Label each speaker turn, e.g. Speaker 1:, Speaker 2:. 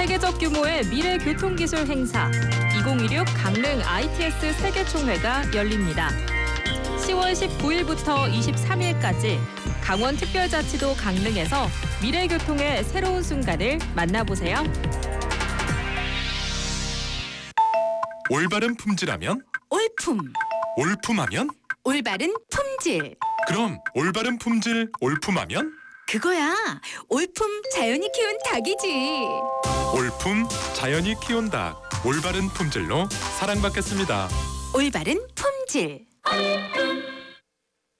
Speaker 1: 세계적 규모의 미래 교통기술 행사 2016 강릉 ITS 세계총회가 열립니다. 10월 19일부터 23일까지 강원특별자치도 강릉에서 미래 교통의 새로운 순간을 만나보세요.
Speaker 2: 올바른 품질하면?
Speaker 3: 올품.
Speaker 2: 올품하면?
Speaker 3: 올바른 품질.
Speaker 2: 그럼 올바른 품질 올품하면?
Speaker 3: 그거야. 올품 자연이 키운 닭이지.
Speaker 2: 올품 자연이 키운 닭. 올바른 품질로 사랑받겠습니다.
Speaker 3: 올바른 품질.